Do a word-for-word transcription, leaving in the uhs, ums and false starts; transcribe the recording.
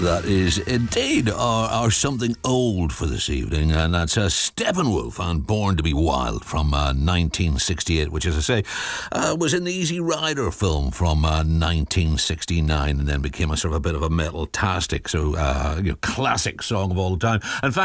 That is indeed our, our something old for this evening, and that's uh, Steppenwolf and Born to be Wild from uh, nineteen sixty-eight, which, as I say, uh, was in the Easy Rider film from uh, nineteen sixty-nine, and then became a sort of a bit of a metal-tastic, so uh, you know, classic song of all time. In fact,